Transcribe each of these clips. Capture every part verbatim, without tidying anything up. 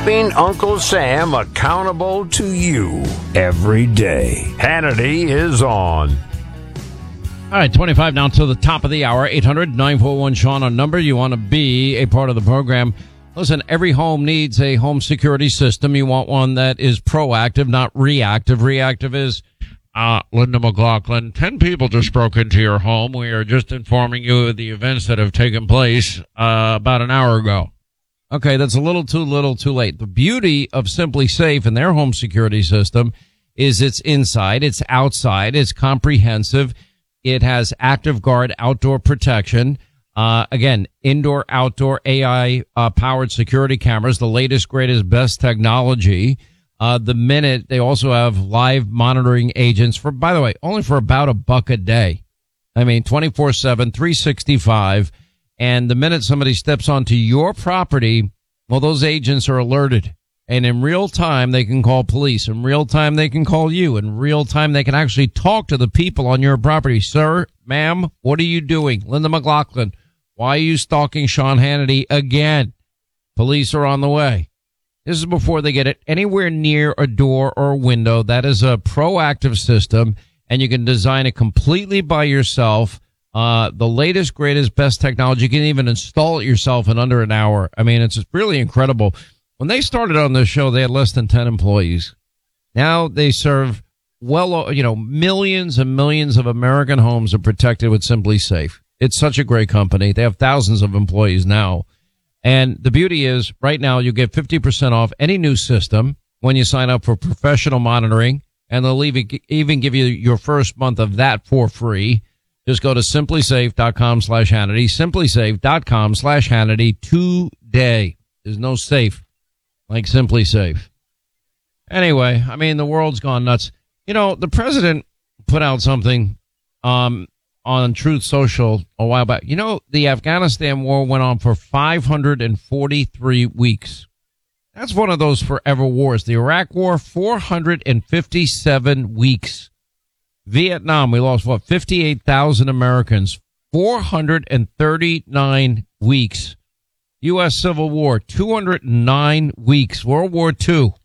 keeping Uncle Sam accountable to you every day. Hannity is on. All right, twenty-five now to the top of the hour. eight hundred nine four one Sean on number. You want to be a part of the program. Listen, every home needs a home security system. You want one that is proactive, not reactive. Reactive is, uh, Linda McLaughlin, ten people just broke into your home. We are just informing you of the events that have taken place uh, about an hour ago. Okay, that's a little too little too late. The beauty of Simply Safe and their home security system is it's inside, it's outside, it's comprehensive. It has Active Guard outdoor protection. Uh, again, indoor, outdoor, A I uh, powered security cameras, the latest, greatest, best technology. Uh, the minute they also have live monitoring agents for, by the way, only for about a buck a day. I mean, twenty-four seven, three sixty-five. And the minute somebody steps onto your property, well, those agents are alerted. And in real time, they can call police. In real time, they can call you. In real time, they can actually talk to the people on your property. Sir, ma'am, what are you doing? Linda McLaughlin, why are you stalking Sean Hannity again? Police are on the way. This is before they get it anywhere near a door or a window. That is a proactive system, and you can design it completely by yourself. Uh, the latest, greatest, best technology. You can even install it yourself in under an hour. I mean, it's really incredible. When they started on this show, they had less than ten employees. Now they serve well, you know, millions and millions of American homes are protected with Simply Safe. It's such a great company. They have thousands of employees now. And the beauty is right now you get fifty percent off any new system when you sign up for professional monitoring, and they'll even give you your first month of that for free. Just go to simplysafe.com slash Hannity, simplysafe.com slash Hannity today. There's no safe like Simply Safe. Anyway, I mean, the world's gone nuts. You know, the president put out something um, on Truth Social a while back. You know, the Afghanistan war went on for five hundred forty-three weeks. That's one of those forever wars. The Iraq war, four hundred fifty-seven weeks. Vietnam, we lost, what, fifty-eight thousand Americans, four hundred thirty-nine weeks. U S Civil War, two hundred nine weeks. World War Two,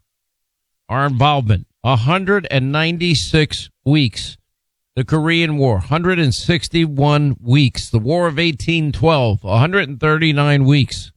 our involvement, one hundred ninety-six weeks. The Korean War, one hundred sixty-one weeks. The War of eighteen twelve, one hundred thirty-nine weeks.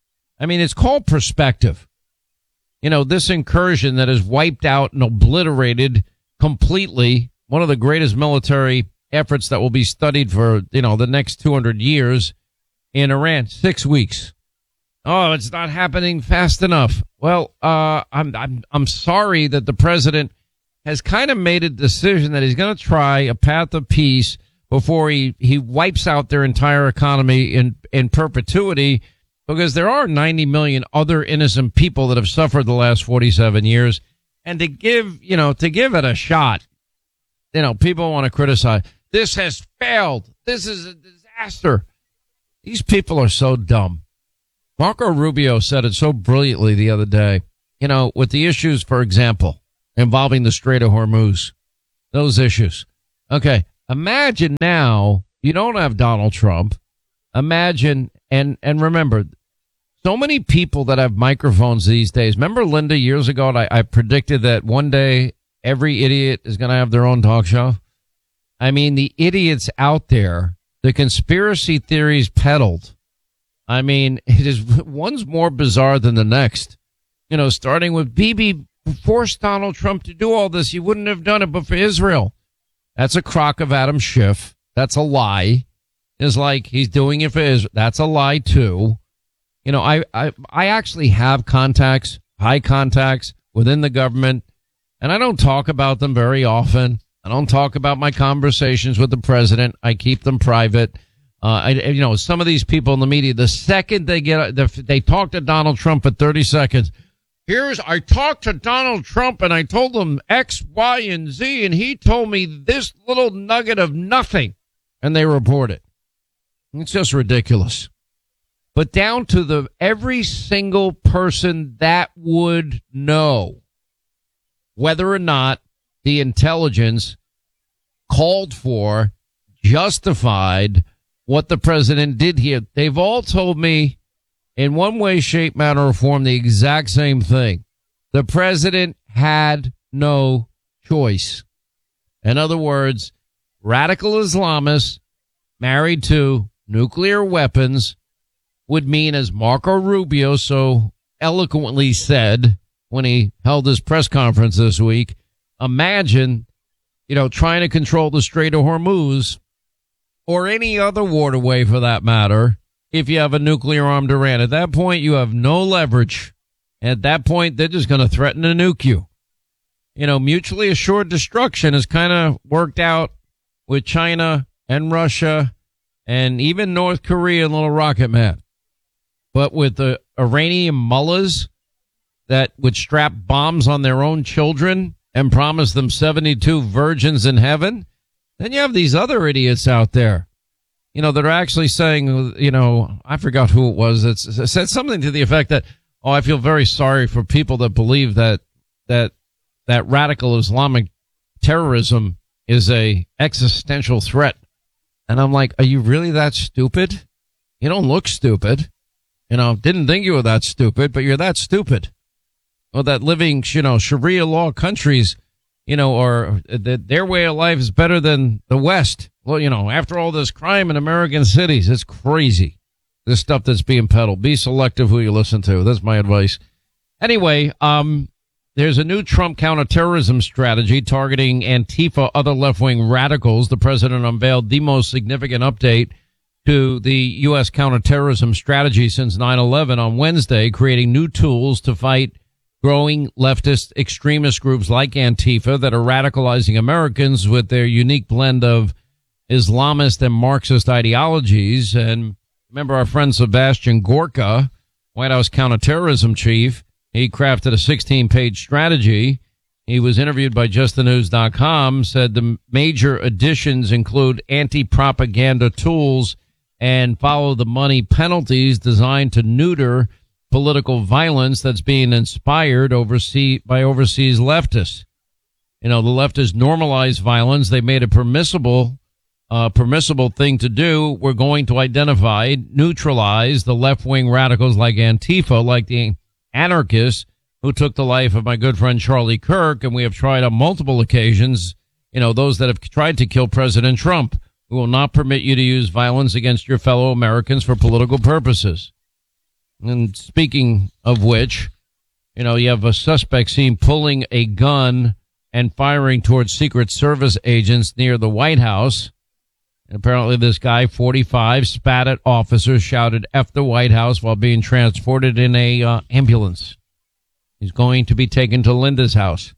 I mean, it's called perspective. You know, this incursion that has wiped out and obliterated completely one of the greatest military efforts that will be studied for, you know, the next two hundred years in Iran, six weeks. Oh, it's not happening fast enough. Well, uh, I'm, I'm, I'm sorry that the president has kind of made a decision that he's going to try a path of peace before he, he wipes out their entire economy in, in perpetuity, because there are ninety million other innocent people that have suffered the last forty-seven years. And to give, you know, to give it a shot, you know, people want to criticize. This has failed. This is a disaster. These people are so dumb. Marco Rubio said it so brilliantly the other day, you know, with the issues, for example, involving the Strait of Hormuz, those issues. Okay, imagine now you don't have Donald Trump. Imagine, and, and remember, so many people that have microphones these days. Remember, Linda, years ago, I, I predicted that one day every idiot is going to have their own talk show. I mean, the idiots out there, the conspiracy theories peddled. I mean, it is one's more bizarre than the next. You know, starting with Bibi forced Donald Trump to do all this. He wouldn't have done it but for Israel. That's a crock of Adam Schiff. That's a lie. It's like he's doing it for Israel. That's a lie too. You know, I, I, I actually have contacts, high contacts within the government, and I don't talk about them very often. I don't talk about my conversations with the president. I keep them private. Uh, I, you know, some of these people in the media, the second they get, they talk to Donald Trump for thirty seconds. Here's, I talked to Donald Trump and I told him X, Y, and Z, and he told me this little nugget of nothing. And they report it. It's just ridiculous. But down to the every single person that would know whether or not the intelligence called for, justified what the president did here. They've all told me in one way, shape, manner, or form, the exact same thing. The president had no choice. In other words, radical Islamists married to nuclear weapons would mean, as Marco Rubio so eloquently said when he held his press conference this week, imagine, you know, trying to control the Strait of Hormuz or any other waterway for that matter if you have a nuclear armed Iran. At that point, you have no leverage. At that point, they're just going to threaten to nuke you. You know, mutually assured destruction has kind of worked out with China and Russia and even North Korea and Little Rocket Man. But with the Iranian mullahs that would strap bombs on their own children and promise them seventy-two virgins in heaven, then you have these other idiots out there, you know, that are actually saying, you know, I forgot who it was. It's, it said something to the effect that, oh, I feel very sorry for people that believe that, that, that radical Islamic terrorism is a existential threat. And I'm like, are you really that stupid? You don't look stupid. You know, didn't think you were that stupid, but you're that stupid. Well, that living, you know, Sharia law countries, you know, or that their way of life is better than the West. Well, you know, after all this crime in American cities, it's crazy. This stuff that's being peddled. Be selective who you listen to. That's my advice. Anyway, um, there's a new Trump counterterrorism strategy targeting Antifa, other left-wing radicals. The president unveiled the most significant update to the U S counterterrorism strategy since nine eleven on Wednesday, creating new tools to fight growing leftist extremist groups like Antifa that are radicalizing Americans with their unique blend of Islamist and Marxist ideologies. And remember our friend Sebastian Gorka, White House counterterrorism chief, he crafted a sixteen-page strategy. He was interviewed by just the news dot com, said the major additions include anti-propaganda tools and follow the money penalties designed to neuter political violence that's being inspired overseas by overseas leftists. You know, the leftists normalized violence. They made it permissible, uh, permissible thing to do. We're going to identify, neutralize the left-wing radicals like Antifa, like the anarchists who took the life of my good friend Charlie Kirk. And we have tried on multiple occasions, you know, those that have tried to kill President Trump. We will not permit you to use violence against your fellow Americans for political purposes. And speaking of which, you know, you have a suspect seen pulling a gun and firing towards Secret Service agents near the White House. And apparently this guy, forty-five, spat at officers, shouted F the White House while being transported in a uh, ambulance. He's going to be taken to Linda's house.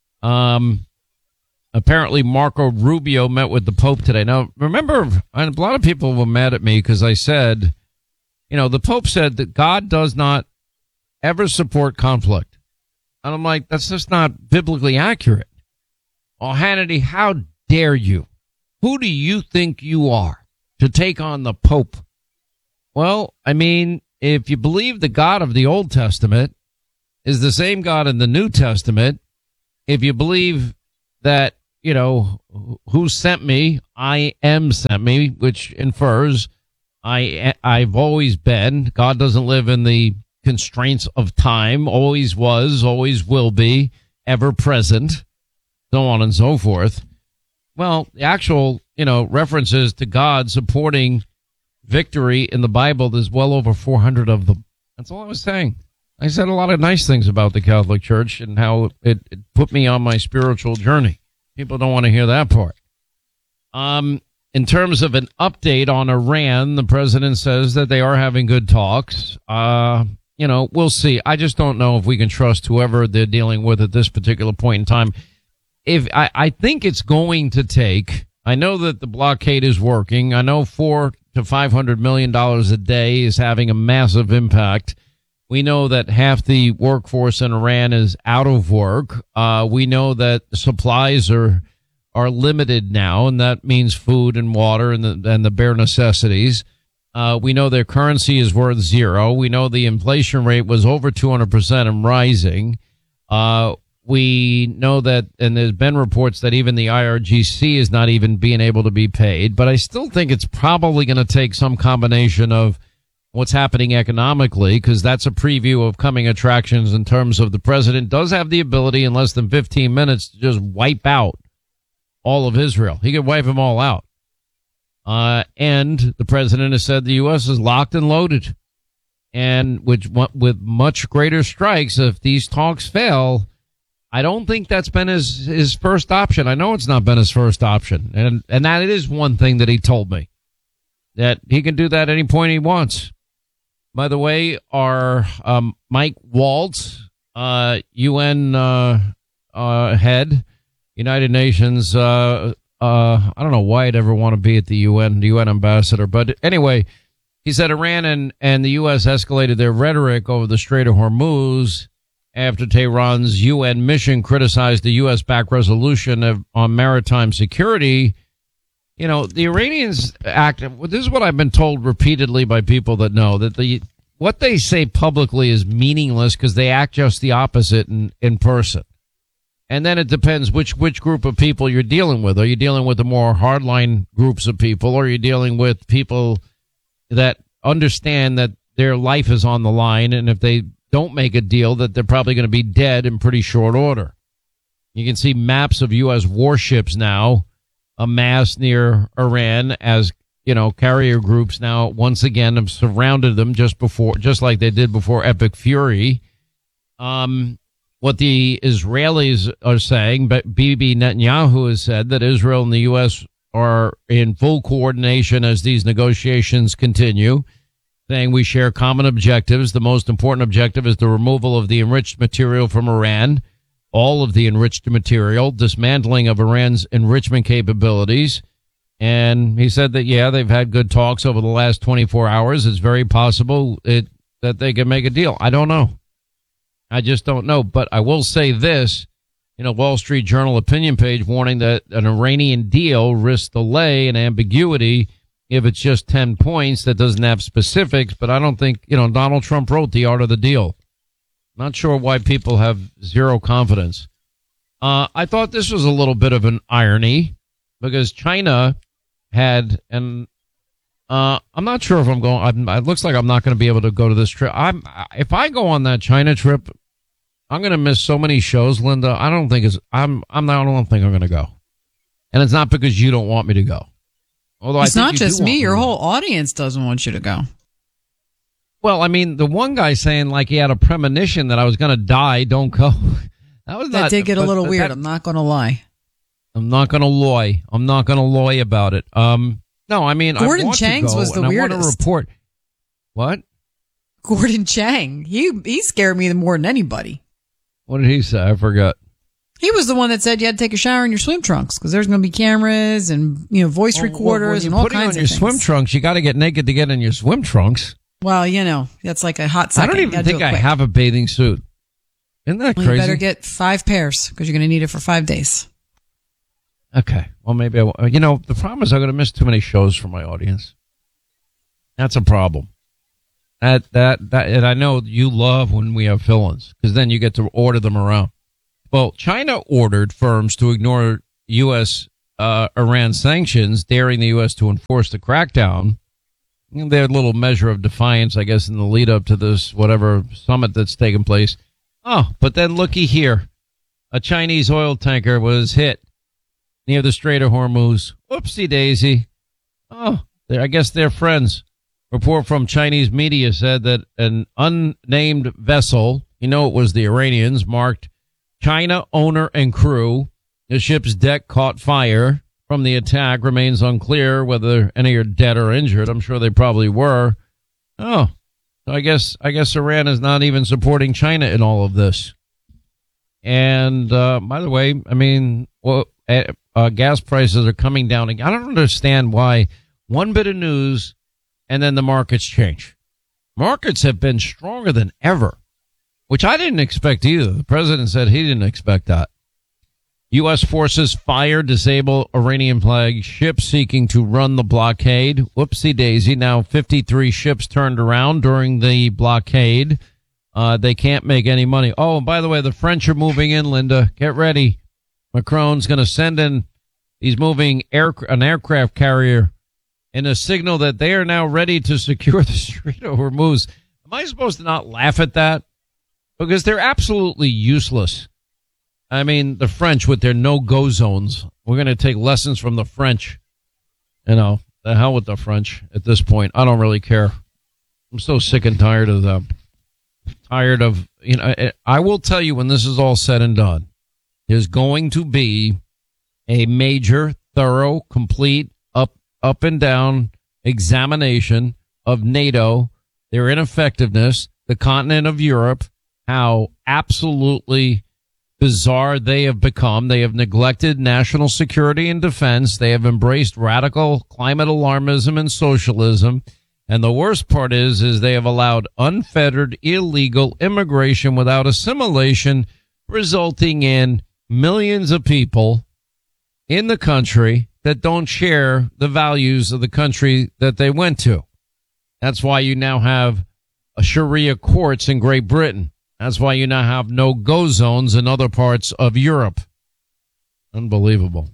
Um, apparently Marco Rubio met with the Pope today. Now, remember, a lot of people were mad at me because I said, you know, the Pope said that God does not ever support conflict. And I'm like, that's just not biblically accurate. Oh, Hannity, how dare you? Who do you think you are to take on the Pope? Well, I mean, if you believe the God of the Old Testament is the same God in the New Testament, if you believe that, you know, who sent me, I am sent me, which infers I, I've always been. God doesn't live in the constraints of time, always was, always will be, ever present, so on and so forth. Well, the actual, you know, references to God supporting victory in the Bible, there's well over four hundred of them. That's all I was saying. I said a lot of nice things about the Catholic Church and how it, it put me on my spiritual journey. People don't want to hear that part. Um, in terms of an update on Iran, the president says that they are having good talks. Uh, you know, we'll see. I just don't know if we can trust whoever they're dealing with at this particular point in time. If I, I think it's going to take, I know that the blockade is working. I know four to five hundred million dollars a day is having a massive impact. We know that half the workforce in Iran is out of work. Uh, we know that supplies are are limited now, and that means food and water and the and the bare necessities. Uh, we know their currency is worth zero. We know the inflation rate was over two hundred percent and rising. Uh, we know that, and there's been reports that even the I R G C is not even being able to be paid. But I still think it's probably going to take some combination of what's happening economically, because that's a preview of coming attractions in terms of the president does have the ability in less than fifteen minutes to just wipe out all of Israel. He could wipe them all out. Uh, and the president has said the U S is locked and loaded. And which, with much greater strikes, if these talks fail, I don't think that's been his, his first option. I know it's not been his first option. And, and that is one thing that he told me, that he can do that any point he wants. By the way, our um, Mike Waltz, uh, U N uh, uh, head, United Nations, uh, uh, I don't know why I'd ever want to be at the U N, the U N ambassador. But anyway, he said Iran and, and the U S escalated their rhetoric over the Strait of Hormuz after Tehran's U N mission criticized the U S-backed resolution of, on maritime security. You know, the Iranians act, this is what I've been told repeatedly by people that know, that the what they say publicly is meaningless because they act just the opposite in, in person. And then it depends which, which group of people you're dealing with. Are you dealing with the more hardline groups of people, or are you dealing with people that understand that their life is on the line, and if they don't make a deal, that they're probably going to be dead in pretty short order? You can see maps of U S warships now amassed near Iran as, you know, carrier groups now once again have surrounded them just before, just like they did before Epic Fury. Um, what the Israelis are saying, but Bibi Netanyahu has said that Israel and the U S are in full coordination as these negotiations continue, saying we share common objectives. The most important objective is the removal of the enriched material from Iran, all of the enriched material, dismantling of Iran's enrichment capabilities. And he said that, yeah, they've had good talks over the last twenty-four hours. It's very possible it, that they can make a deal. I don't know. I just don't know. But I will say this, in a Wall Street Journal opinion page warning that an Iranian deal risks delay and ambiguity if it's just ten points that doesn't have specifics. But I don't think, you know, Donald Trump wrote The Art of the Deal. Not sure why people have zero confidence. Uh, I thought this was a little bit of an irony because China had, and uh, I'm not sure if I'm going, I'm, it looks like I'm not going to be able to go to this trip. I'm, if I go on that China trip, I'm going to miss so many shows, Linda. I don't think it's, I'm, I'm not, I don't think I'm going to go. And it's not because you don't want me to go. Although it's I think not just me. me Your whole audience doesn't want you to go. Well, I mean, the one guy saying like he had a premonition that I was going to die, don't go. That was that not, did get but, a little but weird. that, I'm not going to lie. I'm not going to lie. I'm not going to lie about it. Um, no, I mean, Gordon I want Chang's to go, was the and weirdest. I want to report. What? Gordon Chang. He he scared me more than anybody. What did he say? I forgot. He was the one that said you had to take a shower in your swim trunks because there's going to be cameras and, you know, voice well, recorders well, and all kinds kinds on of your things. swim trunks, you got to get naked to get in your swim trunks. Well, you know, that's like a hot second. I don't even think I have a bathing suit. Isn't that well, crazy? You better get five pairs because you're going to need it for five days. Okay. Well, maybe I will. You know, the problem is I'm going to miss too many shows for my audience. That's a problem. That, that, that, and I know you love when we have fill-ins because then you get to order them around. Well, China ordered firms to ignore U S uh, Iran sanctions, daring the U S to enforce the crackdown. Their little measure of defiance, I guess, in the lead up to this whatever summit that's taken place. Oh, but then looky here. A Chinese oil tanker was hit near the Strait of Hormuz. Whoopsie daisy. Oh, I guess they're friends. Report from Chinese media said that an unnamed vessel, you know it was the Iranians, marked China owner and crew. The ship's deck caught fire from the attack. Remains unclear whether any are dead or injured. I'm sure they probably were. Oh, so I guess I guess Iran is not even supporting China in all of this. And uh, by the way, I mean, well, uh, gas prices are coming down. I don't understand why one bit of news and then the markets change. Markets have been stronger than ever, which I didn't expect either. The president said he didn't expect that. U S forces fire, disable Iranian flag ships seeking to run the blockade. Whoopsie daisy. Now fifty-three ships turned around during the blockade. Uh, they can't make any money. Oh, and by the way, the French are moving in, Linda. Get ready. Macron's going to send in, he's moving air, an aircraft carrier and a signal that they are now ready to secure the Strait of Hormuz. Am I supposed to not laugh at that? Because they're absolutely useless. I mean, the French with their no-go zones. We're going to take lessons from the French. You know, the hell with the French at this point. I don't really care. I'm so sick and tired of them. Tired of, you know, I will tell you when this is all said and done, there's going to be a major, thorough, complete, up, up and down examination of NATO, their ineffectiveness, the continent of Europe, how absolutely bizarre they have become. They have neglected national security and defense. They have embraced radical climate alarmism and socialism. And the worst part is, is they have allowed unfettered, illegal immigration without assimilation, resulting in millions of people in the country that don't share the values of the country that they went to. That's why you now have a Sharia courts in Great Britain. That's why you now have no-go zones in other parts of Europe. Unbelievable.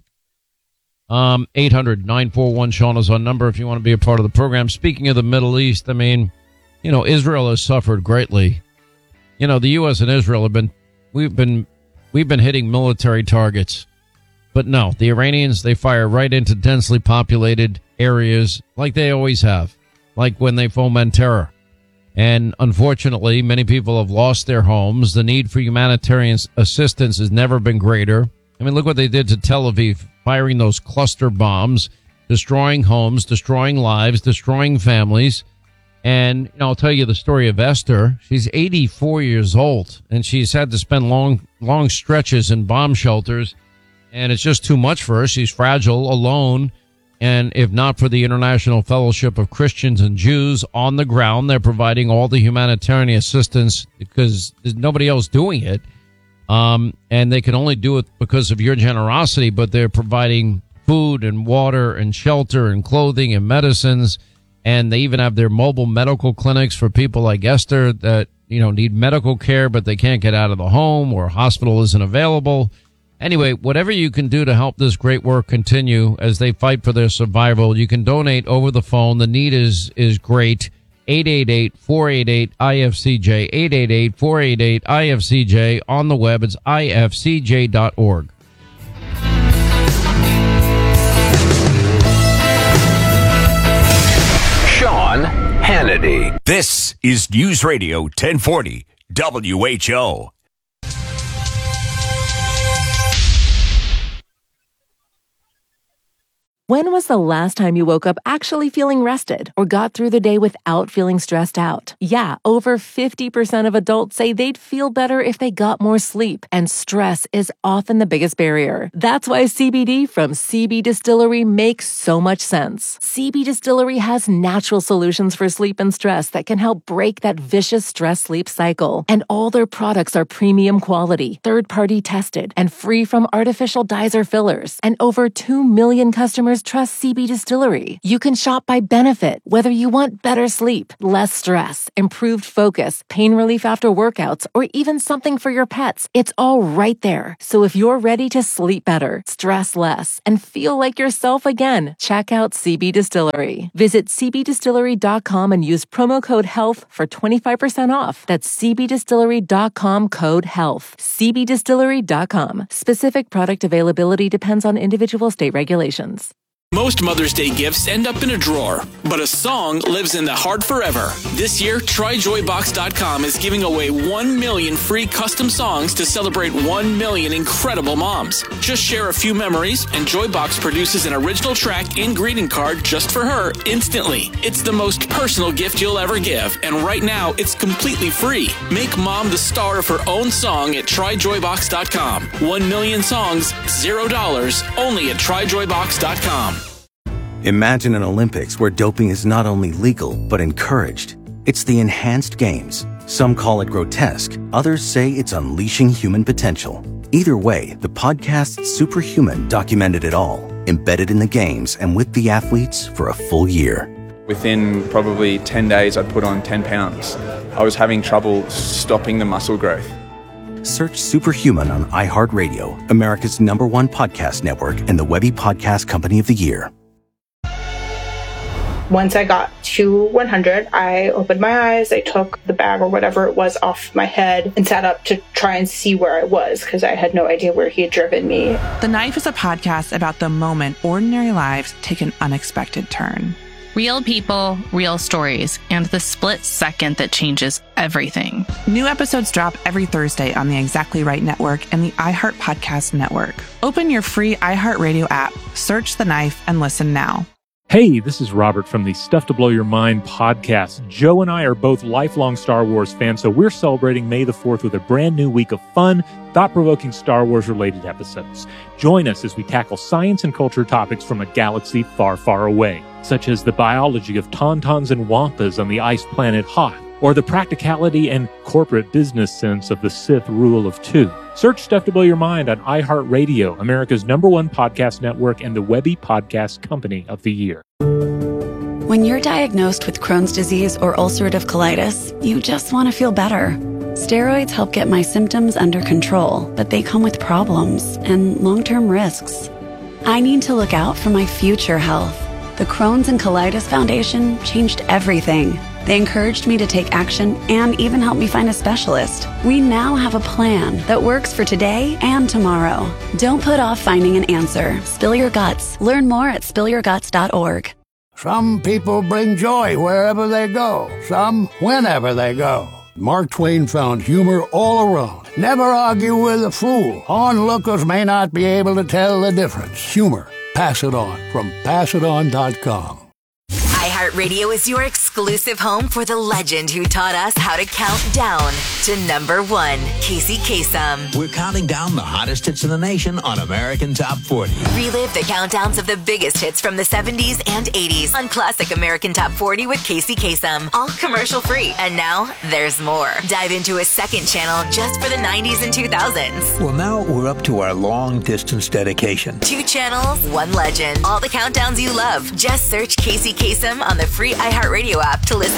Um, eight hundred nine four one Sean is our number if you want to be a part of the program. Speaking of the Middle East, I mean, you know, Israel has suffered greatly. You know, the U S and Israel have been, we've been, we've been hitting military targets. But no, the Iranians, they fire right into densely populated areas like they always have, like when they foment terror. And unfortunately, many people have lost their homes. The need for humanitarian assistance has never been greater. I mean, look what they did to Tel Aviv, firing those cluster bombs, destroying homes, destroying lives, destroying families. And you know, I'll tell you the story of Esther. She's eighty-four years old, and she's had to spend long, long stretches in bomb shelters. And it's just too much for her. She's fragile, alone. And if not for the International Fellowship of Christians and Jews on the ground, they're providing all the humanitarian assistance because there's nobody else doing it. Um, and they can only do it because of your generosity, but they're providing food and water and shelter and clothing and medicines. And they even have their mobile medical clinics for people like Esther that, you know, need medical care, but they can't get out of the home or hospital isn't available. Anyway, whatever you can do to help this great work continue as they fight for their survival, you can donate over the phone. The need is, is great. eight eight eight, four eight eight, I F C J, eight eight eight, four eight eight, I F C J. On the web, it's I F C J dot org. Sean Hannity. This is News Radio ten forty W H O. When was the last time you woke up actually feeling rested or got through the day without feeling stressed out? Yeah, over fifty percent of adults say they'd feel better if they got more sleep, and stress is often the biggest barrier. That's why C B D from C B Distillery makes so much sense. C B Distillery has natural solutions for sleep and stress that can help break that vicious stress-sleep cycle. And all their products are premium quality, third-party tested, and free from artificial dyes or fillers. And over two million customers trust C B Distillery. You can shop by benefit, whether you want better sleep, less stress, improved focus, pain relief after workouts, or even something for your pets. It's all right there. So if you're ready to sleep better, stress less, and feel like yourself again, check out C B Distillery. Visit C B distillery dot com and use promo code HEALTH for twenty-five percent off. That's C B distillery dot com code HEALTH. C B distillery dot com. Specific product availability depends on individual state regulations. Most Mother's Day gifts end up in a drawer, but a song lives in the heart forever. This year, Try Joy Box dot com is giving away one million free custom songs to celebrate one million incredible moms. Just share a few memories, and Joybox produces an original track and greeting card just for her instantly. It's the most personal gift you'll ever give, and right now, it's completely free. Make mom the star of her own song at Try Joy Box dot com. One million songs, zero dollars, only at Try Joy Box dot com. Imagine an Olympics where doping is not only legal, but encouraged. It's the enhanced games. Some call it grotesque. Others say it's unleashing human potential. Either way, the podcast Superhuman documented it all, embedded in the games and with the athletes for a full year. Within probably ten days, I'd put on ten pounds. I was having trouble stopping the muscle growth. Search Superhuman on iHeartRadio, America's number one podcast network and the Webby Podcast Company of the Year. Once I got to one hundred, I opened my eyes, I took the bag or whatever it was off my head and sat up to try and see where I was because I had no idea where he had driven me. The Knife is a podcast about the moment ordinary lives take an unexpected turn. Real people, real stories, and the split second that changes everything. New episodes drop every Thursday on the Exactly Right Network and the iHeart Podcast Network. Open your free iHeartRadio app, search The Knife, and listen now. Hey, this is Robert from the Stuff to Blow Your Mind podcast. Joe and I are both lifelong Star Wars fans, so we're celebrating May the fourth with a brand new week of fun, thought-provoking Star Wars-related episodes. Join us as we tackle science and culture topics from a galaxy far, far away, such as the biology of tauntauns and wampas on the ice planet Hoth, or the practicality and corporate business sense of the Sith rule of two. Search Stuff to Blow Your Mind on iHeartRadio, America's number one podcast network and the Webby Podcast Company of the Year. When you're diagnosed with Crohn's disease or ulcerative colitis, you just want to feel better. Steroids help get my symptoms under control, but they come with problems and long-term risks. I need to look out for my future health. The Crohn's and Colitis Foundation changed everything. They encouraged me to take action and even helped me find a specialist. We now have a plan that works for today and tomorrow. Don't put off finding an answer. Spill your guts. Learn more at spill your guts dot org. Some people bring joy wherever they go. Some whenever they go. Mark Twain found humor all around. Never argue with a fool. Onlookers may not be able to tell the difference. Humor. Pass it on from pass it on dot com. iHeartRadio is your exclusive home for the legend who taught us how to count down to number one, Casey Kasem. We're counting down the hottest hits in the nation on American Top forty. Relive the countdowns of the biggest hits from the seventies and eighties on Classic American Top forty with Casey Kasem. All commercial free. And now there's more. Dive into a second channel just for the nineties and two thousands. Well, now we're up to our long distance dedication. Two channels, one legend. All the countdowns you love. Just search Casey Kasem on the free iHeartRadio app to listen